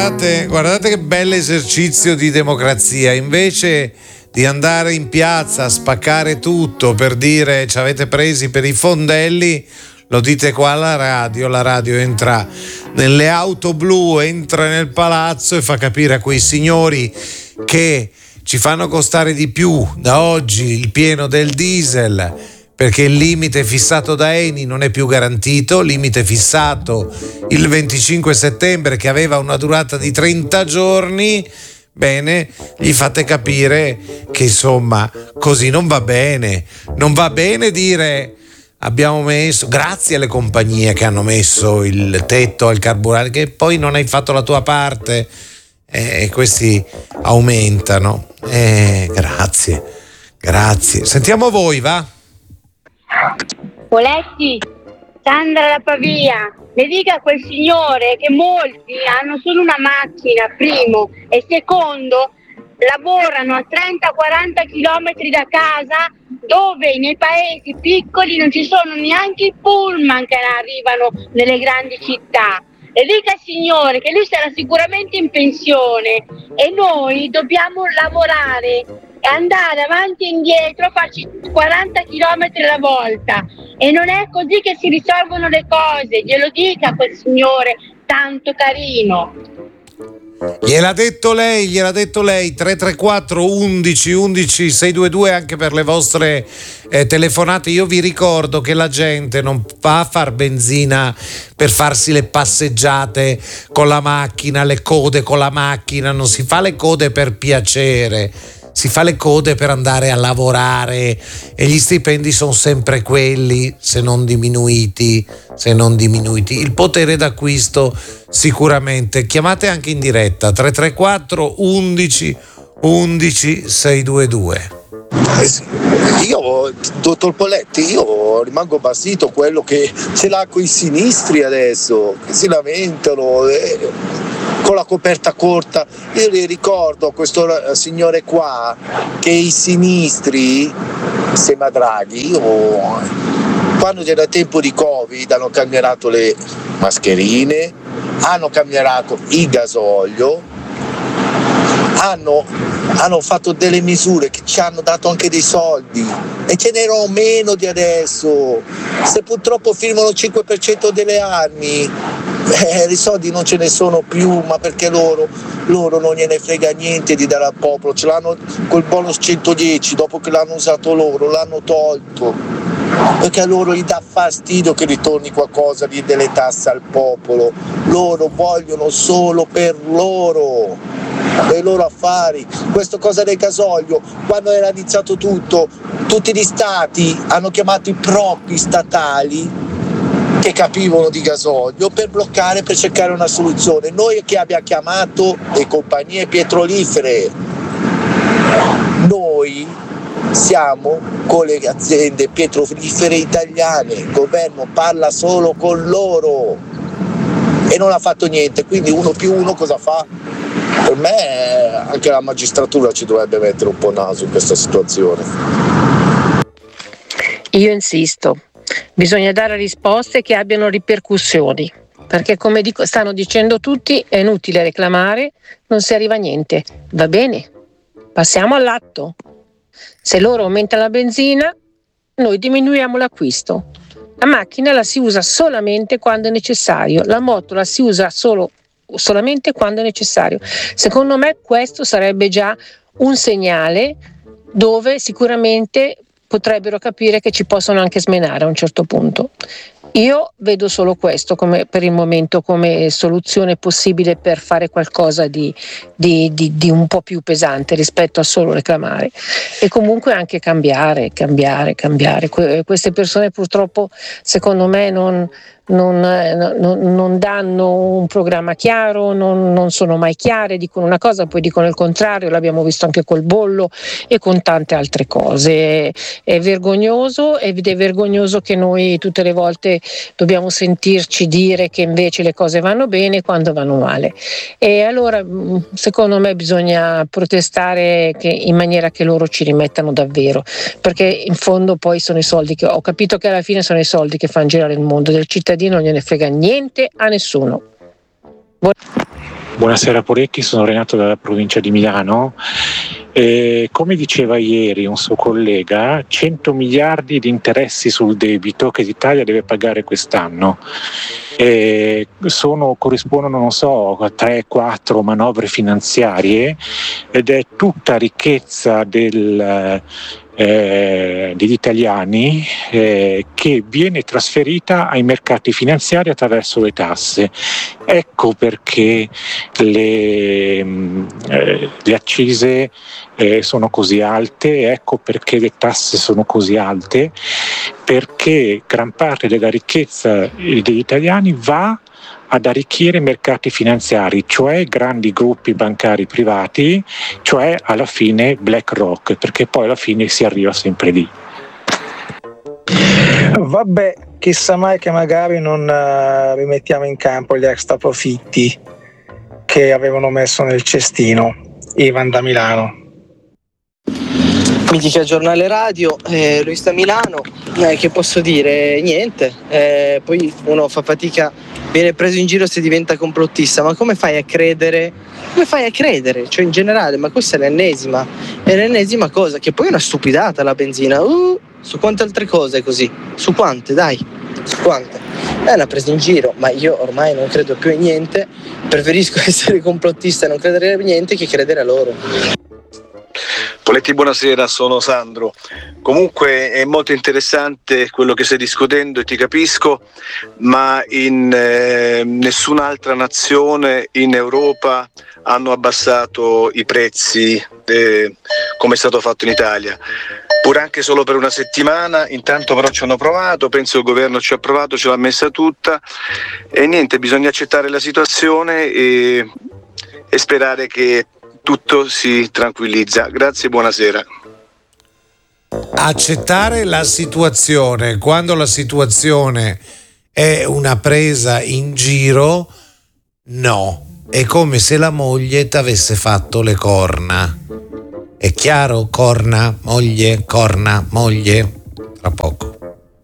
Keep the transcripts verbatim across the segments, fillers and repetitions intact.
guardate, guardate che bell'esercizio di democrazia. Invece di andare in piazza a spaccare tutto per dire ci avete presi per i fondelli, lo dite qua alla radio. La radio entra nelle auto blu, entra nel palazzo e fa capire a quei signori che ci fanno costare di più da oggi il pieno del diesel, perché il limite fissato da Eni non è più garantito, limite fissato il venticinque settembre che aveva una durata di trenta giorni. Bene, gli fate capire che insomma così non va bene, non va bene dire abbiamo messo, grazie alle compagnie che hanno messo il tetto al carburante, che poi non hai fatto la tua parte e questi aumentano. Eh, grazie, grazie. Sentiamo voi, va? Poletti, Sandra da Pavia, le dica a quel signore che molti hanno solo una macchina, primo, e secondo, lavorano a trenta quaranta chilometri da casa, dove nei paesi piccoli non ci sono neanche i pullman che arrivano nelle grandi città. Le dica al signore che lui sarà sicuramente in pensione e noi dobbiamo lavorare e andare avanti e indietro, farci quaranta chilometri alla volta, e non è così che si risolvono le cose. Glielo dica a quel signore tanto carino. Gliel'ha detto lei, gliel'ha detto lei. Tre tre quattro undici undici seicentoventidue anche per le vostre eh, telefonate. Io vi ricordo che la gente non va a far benzina per farsi le passeggiate con la macchina, le code con la macchina, non si fa le code per piacere, si fa le code per andare a lavorare, e gli stipendi sono sempre quelli, se non diminuiti, se non diminuiti. Il potere d'acquisto sicuramente. Chiamate anche in diretta tre tre quattro undici undici seicentoventidue. Eh sì. Io, dottor Poletti, io rimango basito quello che ce l'ha con i sinistri adesso, che si lamentano eh, con la coperta corta. Io le ricordo a questo signore qua che i sinistri, sembra Draghi, io, quando c'era tempo di Covid hanno cambiato le mascherine, hanno cambiato il gasolio, hanno, hanno fatto delle misure che ci hanno dato anche dei soldi, e ce n'erano meno di adesso. Se purtroppo firmano il cinque per cento delle armi, eh, i soldi non ce ne sono più, ma perché loro, loro non gliene frega niente di dare al popolo. Ce l'hanno col bonus centodieci, dopo che l'hanno usato loro, l'hanno tolto, perché a loro gli dà fastidio che ritorni qualcosa di delle tasse al popolo. Loro vogliono solo per loro, per i loro affari. Questa cosa del gasolio, quando era iniziato tutto, tutti gli stati hanno chiamato i propri statali che capivano di gasolio per bloccare, per cercare una soluzione. Noi che abbiamo chiamato le compagnie petrolifere, noi siamo con le aziende petrolifere italiane, il governo parla solo con loro e non ha fatto niente. Quindi uno più uno cosa fa? Per me anche la magistratura ci dovrebbe mettere un po' naso in questa situazione. Io insisto, bisogna dare risposte che abbiano ripercussioni, perché come dico, stanno dicendo tutti, è inutile reclamare, non si arriva a niente. Va bene, passiamo all'atto. Se loro aumentano la benzina, noi diminuiamo l'acquisto. La macchina la si usa solamente quando è necessario, la moto la si usa solo, solamente quando è necessario. Secondo me questo sarebbe già un segnale dove sicuramente potrebbero capire che ci possono anche smenare a un certo punto. Io vedo solo questo come, per il momento, come soluzione possibile per fare qualcosa di, di, di, di un po' più pesante rispetto a solo reclamare, e comunque anche cambiare, cambiare, cambiare. Que- queste persone purtroppo secondo me non, non, non, non danno un programma chiaro, non, non sono mai chiare, dicono una cosa poi dicono il contrario, l'abbiamo visto anche col bollo e con tante altre cose. È, è vergognoso, ed è vergognoso che noi tutte le volte dobbiamo sentirci dire che invece le cose vanno bene quando vanno male. E allora secondo me bisogna protestare che, in maniera che loro ci rimettano davvero, perché in fondo poi sono i soldi che ho capito che alla fine sono i soldi che fanno girare il mondo, del cittadino non gliene frega niente a nessuno. Buonasera Porecchi, sono Renato dalla provincia di Milano. E come diceva ieri un suo collega, cento miliardi di interessi sul debito che l'Italia deve pagare quest'anno. E sono, corrispondono, non so, a tre quattro manovre finanziarie, ed è tutta ricchezza del, eh, degli italiani eh, che viene trasferita ai mercati finanziari attraverso le tasse. Ecco perché le, eh, le accise eh, sono così alte, ecco perché le tasse sono così alte, perché gran parte della ricchezza degli italiani va ad arricchire mercati finanziari, cioè grandi gruppi bancari privati, cioè alla fine BlackRock, perché poi alla fine si arriva sempre lì. Vabbè, chissà mai che magari non uh, rimettiamo in campo gli extra profitti che avevano messo nel cestino. Ivan da Milano. Mitica giornale radio, eh, Luis da Milano, eh, che posso dire? Niente, eh, poi uno fa fatica, viene preso in giro se diventa complottista, ma come fai a credere? Come fai a credere? Cioè in generale, ma questa è l'ennesima, è l'ennesima cosa, che poi è una stupidata la benzina, uh, su quante altre cose è così? Su quante, dai, su quante? È una presa in giro, ma io ormai non credo più in niente, preferisco essere complottista e non credere a niente che credere a loro. Poletti, buonasera, sono Sandro. Comunque è molto interessante quello che stai discutendo e ti capisco, ma in eh, nessun'altra nazione in Europa hanno abbassato i prezzi eh, come è stato fatto in Italia. Pur anche solo per una settimana, intanto però ci hanno provato, penso il governo ci ha provato, ce l'ha messa tutta e niente, bisogna accettare la situazione e, e sperare che tutto si tranquillizza. Grazie, buonasera. Accettare la situazione, quando la situazione è una presa in giro, no. È come se la moglie t'avesse fatto le corna. È chiaro? Corna, moglie, corna, moglie. Tra poco.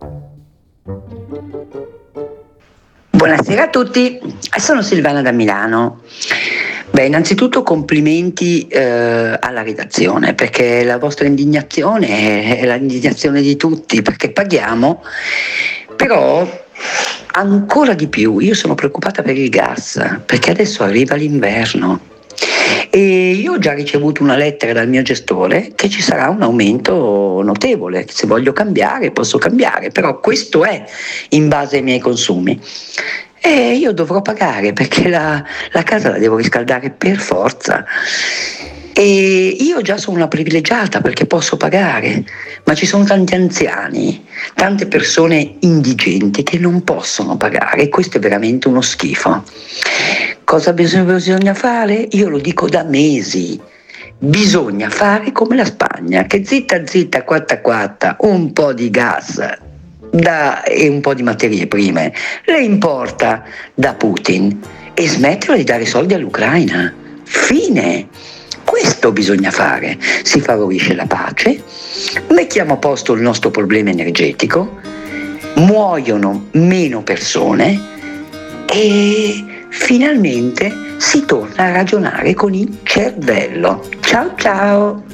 Buonasera a tutti, sono Silvana da Milano. Beh, innanzitutto complimenti eh, alla redazione, perché la vostra indignazione è, è l'indignazione di tutti, perché paghiamo, però ancora di più io sono preoccupata per il gas, perché adesso arriva l'inverno e io ho già ricevuto una lettera dal mio gestore che ci sarà un aumento notevole, se voglio cambiare posso cambiare, però questo è in base ai miei consumi. E io dovrò pagare perché la, la casa la devo riscaldare per forza. E io già sono una privilegiata perché posso pagare, ma ci sono tanti anziani, tante persone indigenti che non possono pagare e questo è veramente uno schifo. Cosa bisogna fare? Io lo dico da mesi. Bisogna fare come la Spagna, che zitta zitta, quatta quatta, un po' di gas da, e un po' di materie prime le importa da Putin e smetterla di dare soldi all'Ucraina. Fine. Questo bisogna fare. Si favorisce la pace, mettiamo a posto il nostro problema energetico, muoiono meno persone e finalmente si torna a ragionare con il cervello. Ciao ciao!